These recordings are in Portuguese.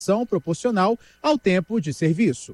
proporcional ao tempo de serviço.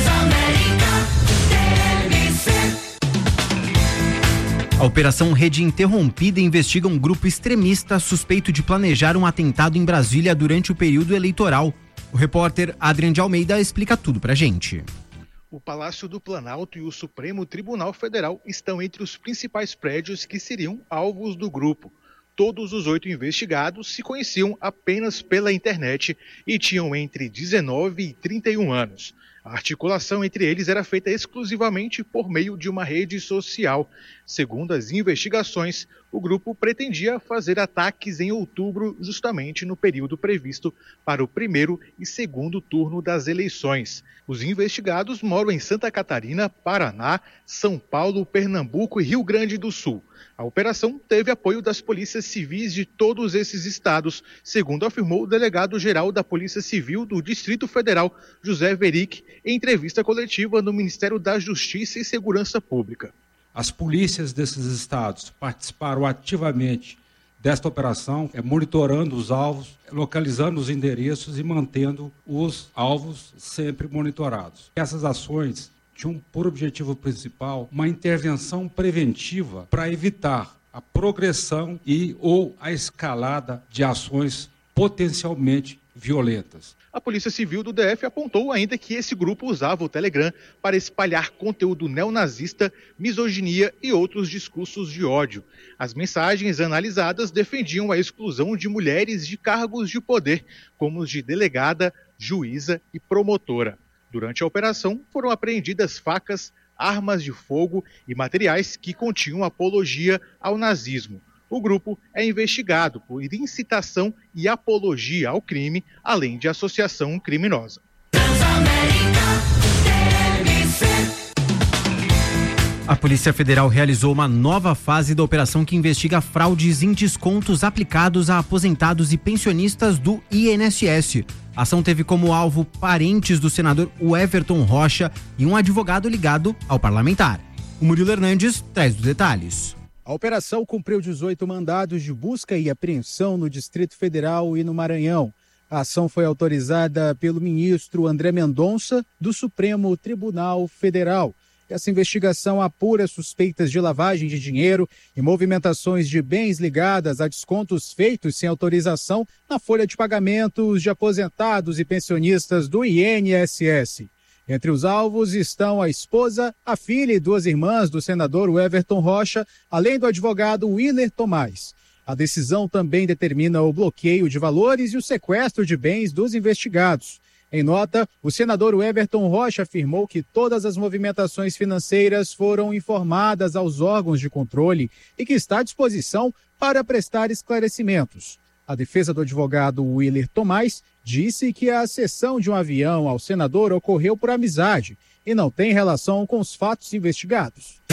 A Operação Rede Interrompida investiga um grupo extremista suspeito de planejar um atentado em Brasília durante o período eleitoral. O repórter Adrian de Almeida explica tudo pra gente. O Palácio do Planalto e o Supremo Tribunal Federal estão entre os principais prédios que seriam alvos do grupo. Todos os 8 investigados se conheciam apenas pela internet e tinham entre 19 e 31 anos. A articulação entre eles era feita exclusivamente por meio de uma rede social. Segundo as investigações, o grupo pretendia fazer ataques em outubro, justamente no período previsto para o primeiro e segundo turno das eleições. Os investigados moram em Santa Catarina, Paraná, São Paulo, Pernambuco e Rio Grande do Sul. A operação teve apoio das polícias civis de todos esses estados, segundo afirmou o delegado-geral da Polícia Civil do Distrito Federal, José Veric, em entrevista coletiva no Ministério da Justiça e Segurança Pública. As polícias desses estados participaram ativamente desta operação, monitorando os alvos, localizando os endereços e mantendo os alvos sempre monitorados. Essas ações tinham por objetivo principal uma intervenção preventiva para evitar a progressão ou a escalada de ações potencialmente violentas. A Polícia Civil do DF apontou ainda que esse grupo usava o Telegram para espalhar conteúdo neonazista, misoginia e outros discursos de ódio. As mensagens analisadas defendiam a exclusão de mulheres de cargos de poder, como os de delegada, juíza e promotora. Durante a operação, foram apreendidas facas, armas de fogo e materiais que continham apologia ao nazismo. O grupo é investigado por incitação e apologia ao crime, além de associação criminosa. A Polícia Federal realizou uma nova fase da operação que investiga fraudes em descontos aplicados a aposentados e pensionistas do INSS. A ação teve como alvo parentes do senador Everton Rocha e um advogado ligado ao parlamentar. O Murilo Hernandes traz os detalhes. A operação cumpriu 18 mandados de busca e apreensão no Distrito Federal e no Maranhão. A ação foi autorizada pelo ministro André Mendonça, do Supremo Tribunal Federal. Essa investigação apura suspeitas de lavagem de dinheiro e movimentações de bens ligadas a descontos feitos sem autorização na folha de pagamentos de aposentados e pensionistas do INSS. Entre os alvos estão a esposa, a filha e 2 irmãs do senador Everton Rocha, além do advogado Willer Tomás. A decisão também determina o bloqueio de valores e o sequestro de bens dos investigados. Em nota, o senador Everton Rocha afirmou que todas as movimentações financeiras foram informadas aos órgãos de controle e que está à disposição para prestar esclarecimentos. A defesa do advogado Willer Tomás disse que a cessão de um avião ao senador ocorreu por amizade e não tem relação com os fatos investigados.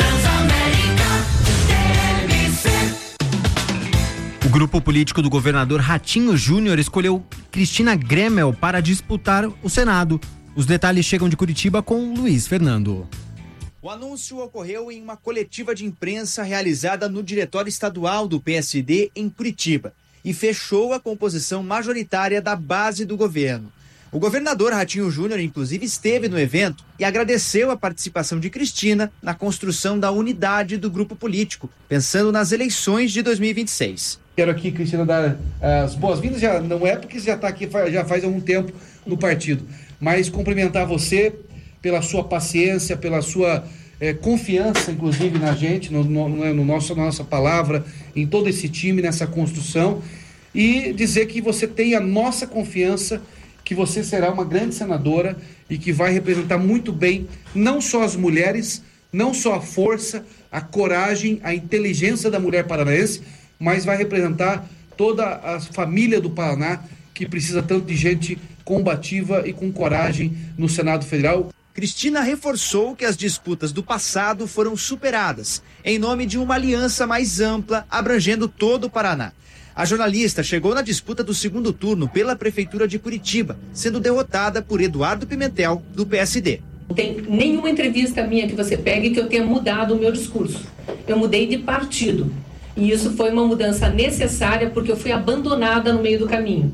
O grupo político do governador Ratinho Júnior escolheu Cristina Gremel para disputar o Senado. Os detalhes chegam de Curitiba com Luiz Fernando. O anúncio ocorreu em uma coletiva de imprensa realizada no Diretório Estadual do PSD em Curitiba e fechou a composição majoritária da base do governo. O governador Ratinho Júnior, inclusive, esteve no evento e agradeceu a participação de Cristina na construção da unidade do grupo político, pensando nas eleições de 2026. Quero aqui, Cristina, dar as boas-vindas, já não é porque você já está aqui já faz algum tempo no partido, mas cumprimentar você pela sua paciência, pela sua confiança, inclusive, na gente, na nossa palavra, em todo esse time, nessa construção, e dizer que você tem a nossa confiança, que você será uma grande senadora e que vai representar muito bem não só as mulheres, não só a força, a coragem, a inteligência da mulher paranaense, mas vai representar toda a família do Paraná, que precisa tanto de gente combativa e com coragem no Senado Federal. Cristina reforçou que as disputas do passado foram superadas, em nome de uma aliança mais ampla, abrangendo todo o Paraná. A jornalista chegou na disputa do segundo turno pela Prefeitura de Curitiba, sendo derrotada por Eduardo Pimentel, do PSD. Não tem nenhuma entrevista minha que você pegue que eu tenha mudado o meu discurso. Eu mudei de partido. E isso foi uma mudança necessária porque eu fui abandonada no meio do caminho.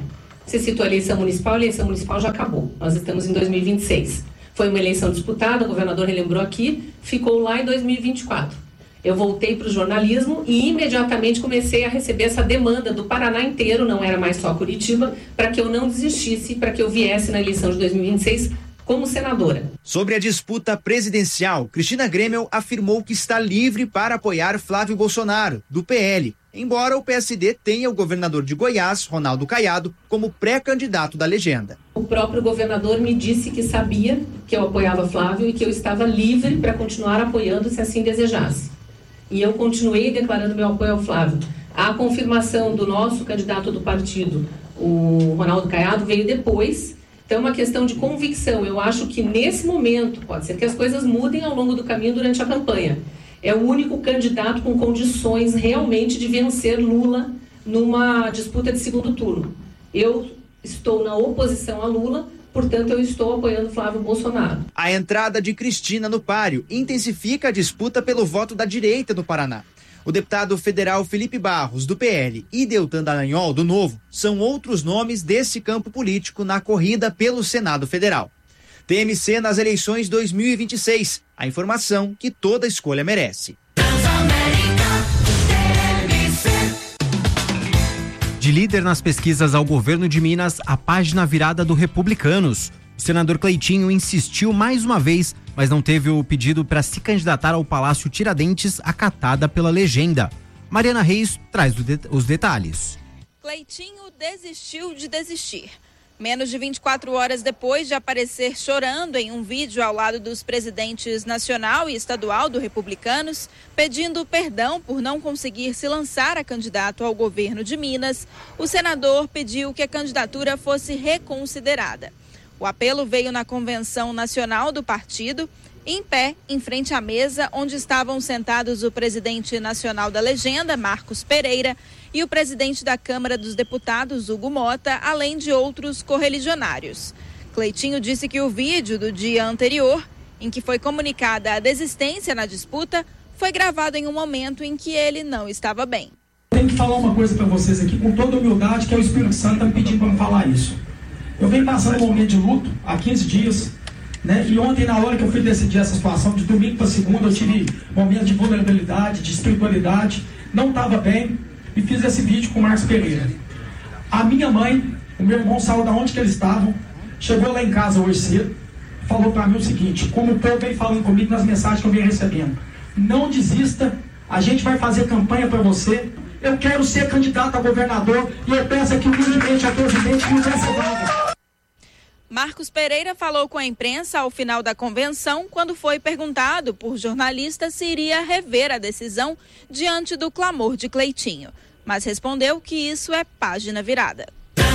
Você citou a eleição municipal já acabou. Nós estamos em 2026. Foi uma eleição disputada, o governador relembrou aqui, ficou lá em 2024. Eu voltei para o jornalismo e imediatamente comecei a receber essa demanda do Paraná inteiro, não era mais só Curitiba, para que eu não desistisse, para que eu viesse na eleição de 2026 como senadora. Sobre a disputa presidencial, Cristina Grêmio afirmou que está livre para apoiar Flávio Bolsonaro, do PL, embora o PSD tenha o governador de Goiás, Ronaldo Caiado, como pré-candidato da legenda. O próprio governador me disse que sabia que eu apoiava Flávio e que eu estava livre para continuar apoiando se assim desejasse. E eu continuei declarando meu apoio ao Flávio. A confirmação do nosso candidato do partido, o Ronaldo Caiado, veio depois. Então é uma questão de convicção. Eu acho que nesse momento, pode ser que as coisas mudem ao longo do caminho durante a campanha. É o único candidato com condições realmente de vencer Lula numa disputa de segundo turno. Eu estou na oposição a Lula, portanto eu estou apoiando Flávio Bolsonaro. A entrada de Cristina no páreo intensifica a disputa pelo voto da direita no Paraná. O deputado federal Felipe Barros, do PL, e Deltan Dallagnol, do Novo, são outros nomes desse campo político na corrida pelo Senado Federal. TMC nas eleições 2026. A informação que toda escolha merece. De líder nas pesquisas ao governo de Minas, a página virada do Republicanos. O senador Cleitinho insistiu mais uma vez, mas não teve o pedido para se candidatar ao Palácio Tiradentes acatada pela legenda. Mariana Reis traz os detalhes. Cleitinho desistiu de desistir. Menos de 24 horas depois de aparecer chorando em um vídeo ao lado dos presidentes nacional e estadual do Republicanos, pedindo perdão por não conseguir se lançar a candidato ao governo de Minas, o senador pediu que a candidatura fosse reconsiderada. O apelo veio na convenção nacional do partido, em pé, em frente à mesa onde estavam sentados o presidente nacional da legenda, Marcos Pereira, e o presidente da Câmara dos Deputados, Hugo Mota, além de outros correligionários. Cleitinho disse que o vídeo do dia anterior, em que foi comunicada a desistência na disputa, foi gravado em um momento em que ele não estava bem. Tenho que falar uma coisa para vocês aqui com toda humildade, que é o Espírito Santo está me pedindo para me falar isso. Eu venho passando um momento de luto há 15 dias, né? E ontem, na hora que eu fui decidir essa situação, de domingo para segunda, eu tive momento de vulnerabilidade, de espiritualidade, não estava bem e fiz esse vídeo com o Marcos Pereira. A minha mãe, o meu irmão saiu da onde que eles estavam, chegou lá em casa hoje cedo, falou para mim o seguinte, como o povo vem falando comigo nas mensagens que eu venho recebendo: não desista, a gente vai fazer campanha para você. Eu quero ser candidato a governador e eu peço aqui humildemente ao presidente que nos dê essa vaga. Marcos Pereira falou com a imprensa ao final da convenção, quando foi perguntado por jornalistas se iria rever a decisão diante do clamor de Cleitinho. Mas respondeu que isso é página virada.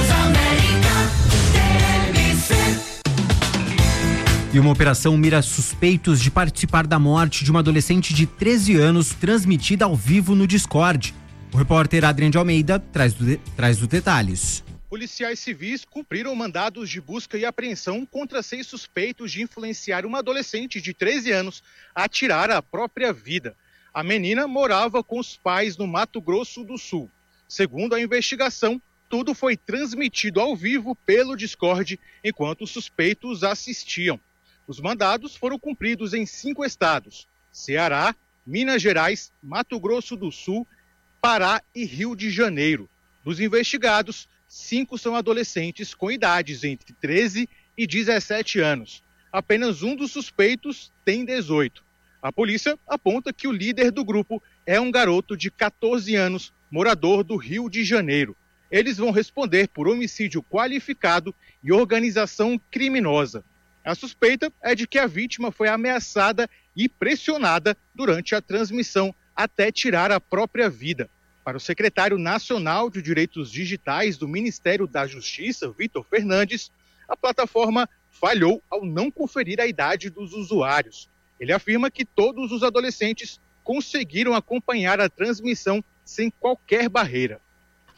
E uma operação mira suspeitos de participar da morte de uma adolescente de 13 anos transmitida ao vivo no Discord. O repórter Adriano de Almeida traz os detalhes. Policiais civis cumpriram mandados de busca e apreensão contra 6 suspeitos de influenciar uma adolescente de 13 anos a tirar a própria vida. A menina morava com os pais no Mato Grosso do Sul. Segundo a investigação, tudo foi transmitido ao vivo pelo Discord enquanto os suspeitos assistiam. Os mandados foram cumpridos em 5 estados: Ceará, Minas Gerais, Mato Grosso do Sul, Pará e Rio de Janeiro. Dos investigados, 5 são adolescentes com idades entre 13 e 17 anos. Apenas um dos suspeitos tem 18. A polícia aponta que o líder do grupo é um garoto de 14 anos, morador do Rio de Janeiro. Eles vão responder por homicídio qualificado e organização criminosa. A suspeita é de que a vítima foi ameaçada e pressionada durante a transmissão até tirar a própria vida. Para o secretário nacional de Direitos Digitais do Ministério da Justiça, Vitor Fernandes, a plataforma falhou ao não conferir a idade dos usuários. Ele afirma que todos os adolescentes conseguiram acompanhar a transmissão sem qualquer barreira.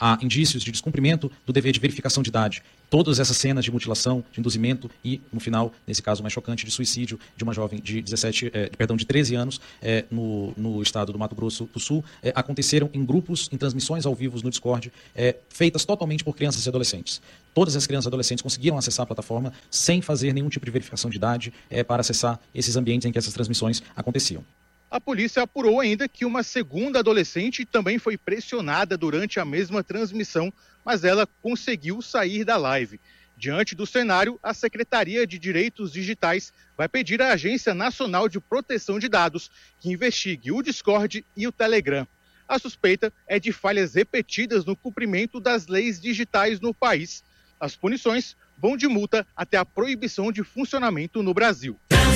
há indícios de descumprimento do dever de verificação de idade. Todas essas cenas de mutilação, de induzimento e, no final, nesse caso mais chocante, de suicídio de uma jovem de 13 anos, no estado do Mato Grosso do Sul, aconteceram em grupos, em transmissões ao vivo no Discord, feitas totalmente por crianças e adolescentes. Todas as crianças e adolescentes conseguiram acessar a plataforma sem fazer nenhum tipo de verificação de idade para acessar esses ambientes em que essas transmissões aconteciam. A polícia apurou ainda que uma segunda adolescente também foi pressionada durante a mesma transmissão, mas ela conseguiu sair da live. Diante do cenário, a Secretaria de Direitos Digitais vai pedir à Agência Nacional de Proteção de Dados que investigue o Discord e o Telegram. A suspeita é de falhas repetidas no cumprimento das leis digitais no país. As punições vão de multa até a proibição de funcionamento no Brasil.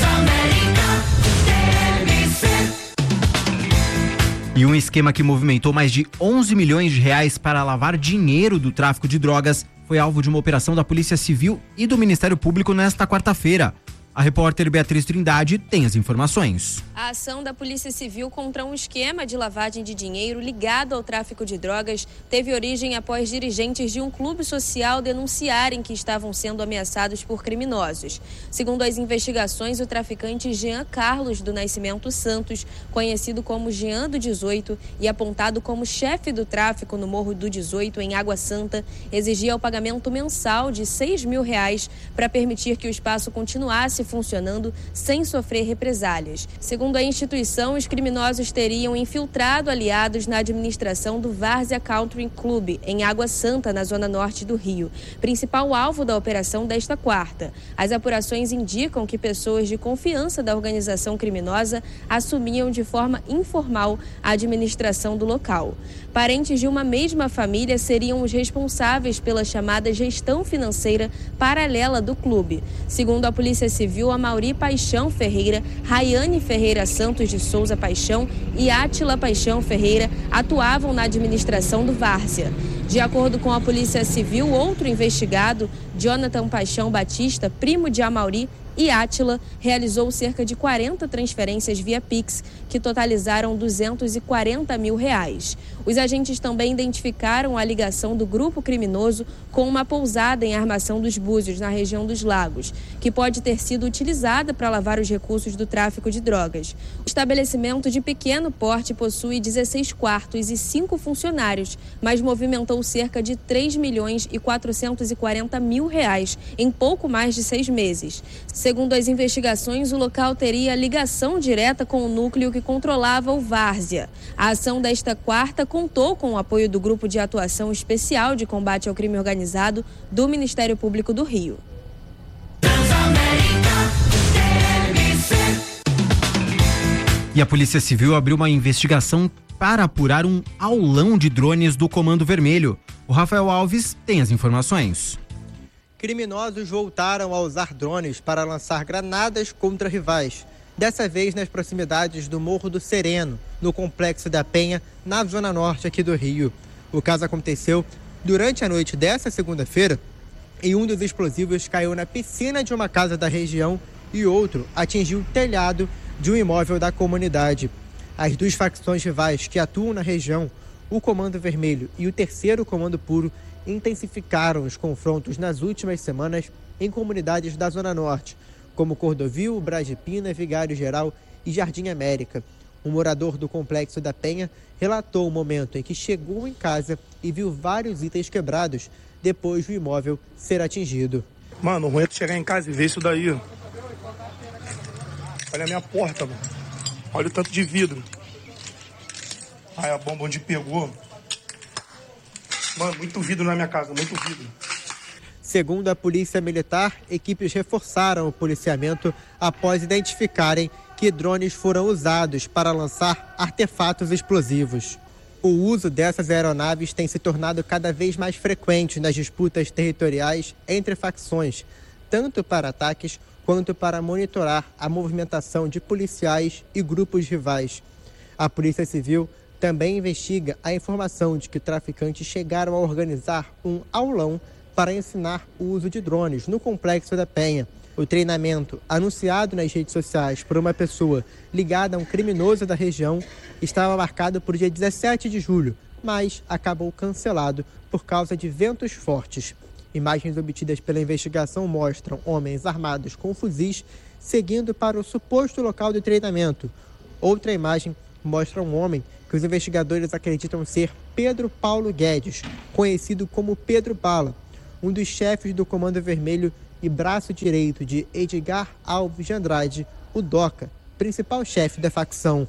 E um esquema que movimentou mais de 11 milhões de reais para lavar dinheiro do tráfico de drogas foi alvo de uma operação da Polícia Civil e do Ministério Público nesta quarta-feira. A repórter Beatriz Trindade tem as informações. A ação da Polícia Civil contra um esquema de lavagem de dinheiro ligado ao tráfico de drogas teve origem após dirigentes de um clube social denunciarem que estavam sendo ameaçados por criminosos. Segundo as investigações, o traficante Jean Carlos do Nascimento Santos, conhecido como Jean do 18 e apontado como chefe do tráfico no Morro do 18, em Água Santa, exigia o pagamento mensal de R$6 mil para permitir que o espaço continuasse funcionando sem sofrer represálias. Segundo a instituição, os criminosos teriam infiltrado aliados na administração do Várzea Country Club, em Água Santa, na zona norte do Rio, principal alvo da operação desta quarta. As apurações indicam que pessoas de confiança da organização criminosa assumiam de forma informal a administração do local. Parentes de uma mesma família seriam os responsáveis pela chamada gestão financeira paralela do clube. Segundo a Polícia Civil, Amaury Paixão Ferreira, Rayane Ferreira Santos de Souza Paixão e Átila Paixão Ferreira atuavam na administração do Várzea. De acordo com a Polícia Civil, outro investigado, Jonathan Paixão Batista, primo de Amaury e Átila, realizou cerca de 40 transferências via Pix, que totalizaram R$240 mil. Os agentes também identificaram a ligação do grupo criminoso com uma pousada em Armação dos Búzios, na região dos Lagos, que pode ter sido utilizada para lavar os recursos do tráfico de drogas. O estabelecimento de pequeno porte possui 16 quartos e 5 funcionários, mas movimentou cerca de R$3.440 mil em pouco mais de 6 meses. Segundo as investigações, o local teria ligação direta com o núcleo que controlava o Várzea. A ação desta quarta contou com o apoio do Grupo de Atuação Especial de Combate ao Crime Organizado do Ministério Público do Rio. E a Polícia Civil abriu uma investigação para apurar um aulão de drones do Comando Vermelho. O Rafael Alves tem as informações. Criminosos voltaram a usar drones para lançar granadas contra rivais, dessa vez nas proximidades do Morro do Sereno, no Complexo da Penha, na zona norte aqui do Rio. O caso aconteceu durante a noite dessa segunda-feira e um dos explosivos caiu na piscina de uma casa da região e outro atingiu o telhado de um imóvel da comunidade. As duas facções rivais que atuam na região, o Comando Vermelho e o Terceiro Comando Puro, intensificaram os confrontos nas últimas semanas em comunidades da Zona Norte, como Cordovil, Brasipina, Vigário Geral e Jardim América. Um morador do Complexo da Penha relatou o momento em que chegou em casa e viu vários itens quebrados depois do imóvel ser atingido. Mano, o ruim é tu chegar em casa e ver isso daí. Olha a minha porta, mano. Olha o tanto de vidro. Ai, a bomba onde pegou. Mano, muito vidro na minha casa, muito vidro. Segundo a Polícia Militar, equipes reforçaram o policiamento após identificarem que drones foram usados para lançar artefatos explosivos. O uso dessas aeronaves tem se tornado cada vez mais frequente nas disputas territoriais entre facções, tanto para ataques quanto para monitorar a movimentação de policiais e grupos rivais. A Polícia Civil também investiga a informação de que traficantes chegaram a organizar um aulão para ensinar o uso de drones no Complexo da Penha. O treinamento, anunciado nas redes sociais por uma pessoa ligada a um criminoso da região, estava marcado para o dia 17 de julho, mas acabou cancelado por causa de ventos fortes. Imagens obtidas pela investigação mostram homens armados com fuzis seguindo para o suposto local de treinamento. Outra imagem mostra um homem que os investigadores acreditam ser Pedro Paulo Guedes, conhecido como Pedro Bala, um dos chefes do Comando Vermelho e braço direito de Edgar Alves de Andrade, o DOCA, principal chefe da facção.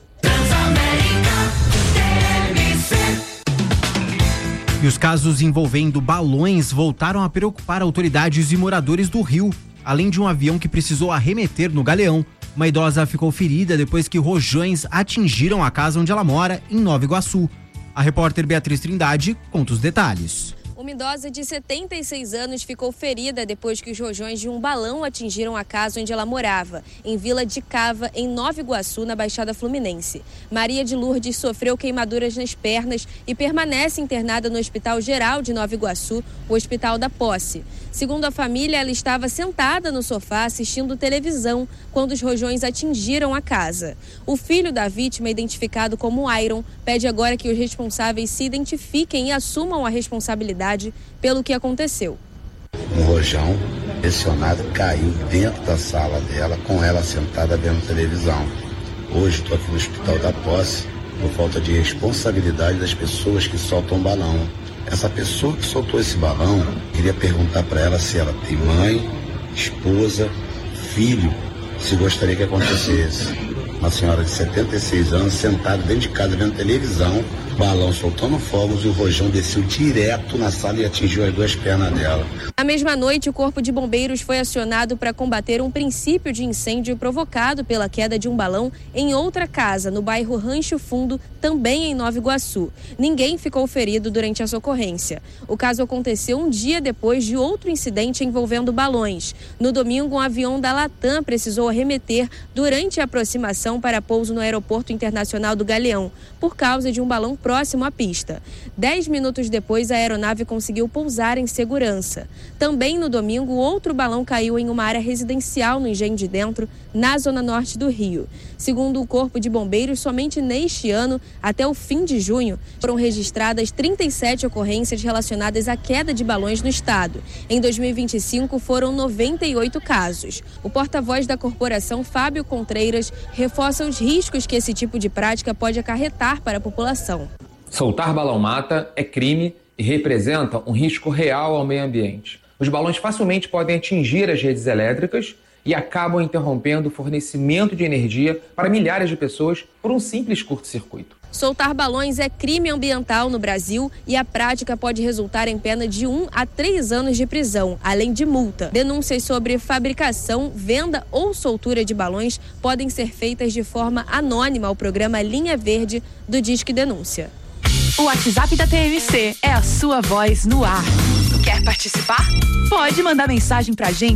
E os casos envolvendo balões voltaram a preocupar autoridades e moradores do Rio. Além de um avião que precisou arremeter no Galeão, uma idosa ficou ferida depois que rojões atingiram a casa onde ela mora, em Nova Iguaçu. A repórter Beatriz Trindade conta os detalhes. Uma idosa de 76 anos ficou ferida depois que os rojões de um balão atingiram a casa onde ela morava, em Vila de Cava, em Nova Iguaçu, na Baixada Fluminense. Maria de Lourdes sofreu queimaduras nas pernas e permanece internada no Hospital Geral de Nova Iguaçu, o Hospital da Posse. Segundo a família, ela estava sentada no sofá assistindo televisão quando os rojões atingiram a casa. O filho da vítima, identificado como Iron, pede agora que os responsáveis se identifiquem e assumam a responsabilidade pelo que aconteceu. Um rojão pressionado caiu dentro da sala dela, com ela sentada vendo televisão. Hoje estou aqui no Hospital da Posse por falta de responsabilidade das pessoas que soltam balão. Essa pessoa que soltou esse balão, queria perguntar para ela se ela tem mãe, esposa, filho, se gostaria que acontecesse. Uma senhora de 76 anos sentada dentro de casa vendo televisão, balão soltando fogos e o rojão desceu direto na sala e atingiu as duas pernas dela. Na mesma noite, o Corpo de Bombeiros foi acionado para combater um princípio de incêndio provocado pela queda de um balão em outra casa, no bairro Rancho Fundo, também em Nova Iguaçu. Ninguém ficou ferido durante essa ocorrência. O caso aconteceu um dia depois de outro incidente envolvendo balões. No domingo, um avião da Latam precisou arremeter durante a aproximação para pouso no Aeroporto Internacional do Galeão, por causa de um balão próximo à pista. 10 minutos depois, a aeronave conseguiu pousar em segurança. Também no domingo, outro balão caiu em uma área residencial no Engenho de Dentro, na zona norte do Rio. Segundo o Corpo de Bombeiros, somente neste ano, até o fim de junho, foram registradas 37 ocorrências relacionadas à queda de balões no estado. Em 2025, foram 98 casos. O porta-voz da corporação, Fábio Contreiras, reforça os riscos que esse tipo de prática pode acarretar para a população. Soltar balão-mata é crime e representa um risco real ao meio ambiente. Os balões facilmente podem atingir as redes elétricas e acabam interrompendo o fornecimento de energia para milhares de pessoas por um simples curto-circuito. Soltar balões é crime ambiental no Brasil e a prática pode resultar em pena de 1 a 3 anos de prisão, além de multa. Denúncias sobre fabricação, venda ou soltura de balões podem ser feitas de forma anônima ao programa Linha Verde do Disque Denúncia. O WhatsApp da TMC é a sua voz no ar. Quer participar? Pode mandar mensagem pra gente